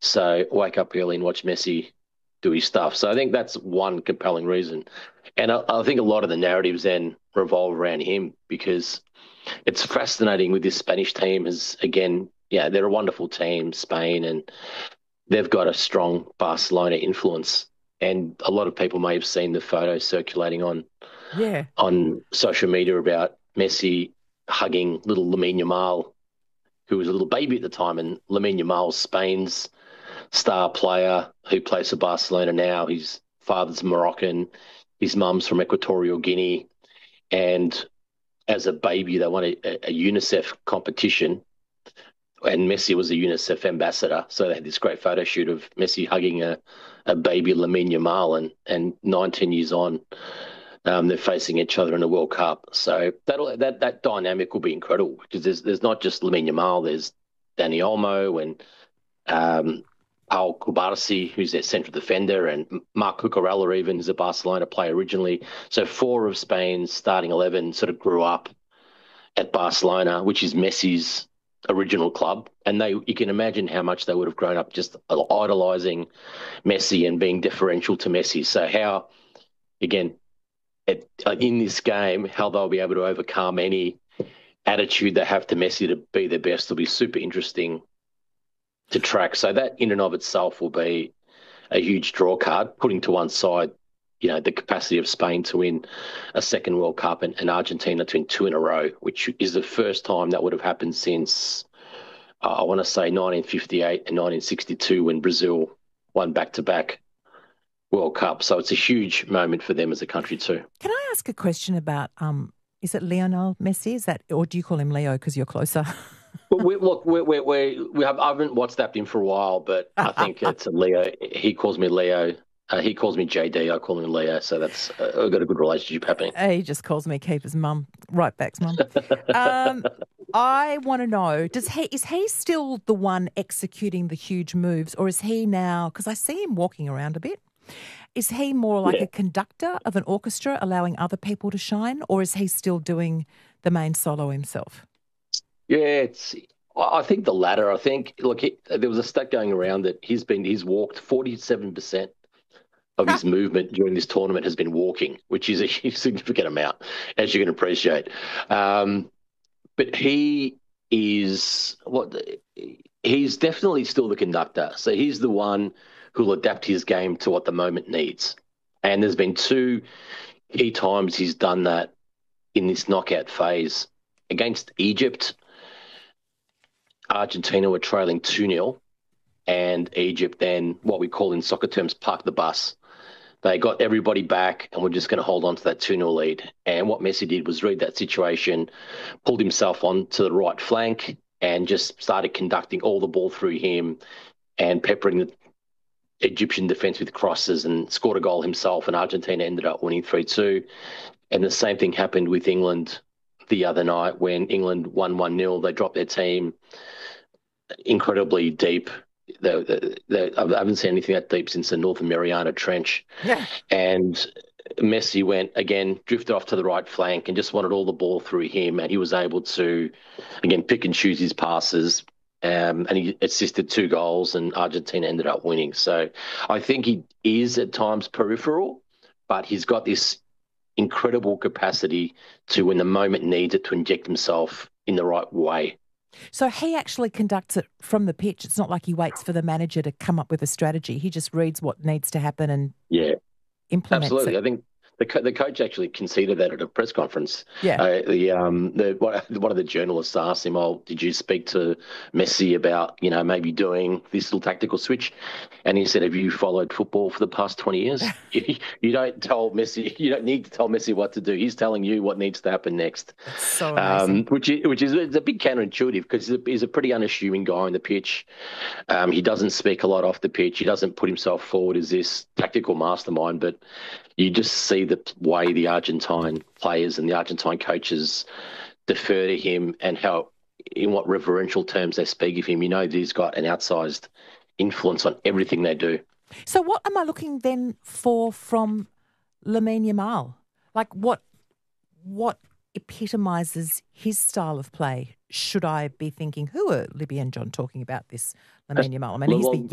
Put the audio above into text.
So wake up early and watch Messi do his stuff. So I think that's one compelling reason. And I think a lot of the narratives then revolve around him because it's fascinating with this Spanish team is again, yeah, they're a wonderful team, Spain, and they've got a strong Barcelona influence. And a lot of people may have seen the photos circulating Yeah. on social media about Messi hugging little Lamine Yamal, who was a little baby at the time, and Lamine Yamal's Spain's star player who plays for Barcelona now. His father's Moroccan, his mum's from Equatorial Guinea, and as a baby, they won a UNICEF competition, and Messi was a UNICEF ambassador. So they had this great photo shoot of Messi hugging a baby Lamine Yamal, and 19 years on, they're facing each other in the World Cup. So that dynamic will be incredible because there's not just Lamine Yamal, there's Dani Olmo and Paul Kubarsi, who's their central defender, and Marc Cucurella even, who's a Barcelona player originally. So four of Spain's starting 11 sort of grew up at Barcelona, which is Messi's original club. And you can imagine how much they would have grown up just idolising Messi and being deferential to Messi. So how, again, in this game, how they'll be able to overcome any attitude they have to Messi to be their best will be super interesting to track. So that in and of itself will be a huge draw card, putting to one side, the capacity of Spain to win a second World Cup and Argentina to win two in a row, which is the first time that would have happened since, I want to say 1958 and 1962 when Brazil won back-to-back World Cup. So it's a huge moment for them as a country too. Can I ask a question about, is it Lionel Messi? Is that, or do you call him Leo because you're closer? I haven't WhatsApped him for a while, but I think it's a Leo. He calls me Leo. He calls me JD. I call him Leo. So that's we've got a good relationship happening. He just calls me Keeper's mum, right back's mum. I want to know, is he still the one executing the huge moves, or is he now, because I see him walking around a bit, is he more like a conductor of an orchestra allowing other people to shine, or is he still doing the main solo himself? Yeah, I think the latter. I think, look, there was a stat going around that he's walked 47% of his movement during this tournament has been walking, which is a significant amount, as you can appreciate. But he's definitely still the conductor. So he's the one who'll adapt his game to what the moment needs. And there's been two key times he's done that in this knockout phase. Against Egypt, Argentina were trailing 2-0, and Egypt then, what we call in soccer terms, parked the bus. They got everybody back and were just going to hold on to that 2-0 lead. And what Messi did was read that situation, pulled himself onto the right flank and just started conducting all the ball through him and peppering the Egyptian defence with crosses and scored a goal himself, and Argentina ended up winning 3-2. And the same thing happened with England the other night when England won 1-0. They dropped their team incredibly deep. I haven't seen anything that deep since the North Mariana Trench. Yeah. And Messi went, again, drifted off to the right flank and just wanted all the ball through him. And he was able to, again, pick and choose his passes. And he assisted two goals, and Argentina ended up winning. So I think he is at times peripheral, but he's got this incredible capacity to, when the moment needs it, to inject himself in the right way. So he actually conducts it from the pitch. It's not like he waits for the manager to come up with a strategy. He just reads what needs to happen and implements absolutely. it. I think the coach actually conceded that at a press conference. Yeah. One of the journalists asked him, "Oh, did you speak to Messi about maybe doing this little tactical switch?" And he said, "Have you followed football for the past 20 years? You don't tell Messi. You don't need to tell Messi what to do. He's telling you what needs to happen next." That's so amazing. Which is it's a bit counterintuitive because he's a pretty unassuming guy on the pitch. He doesn't speak a lot off the pitch. He doesn't put himself forward as this tactical mastermind, but you just see the way the Argentine players and the Argentine coaches defer to him and how, in what reverential terms they speak of him. That he's got an outsized influence on everything they do. So what am I looking then for from Lamine Yamal? Like what epitomises his style of play? Should I be thinking, who are Libby and John talking about this Lamine Yamal? I mean, he's the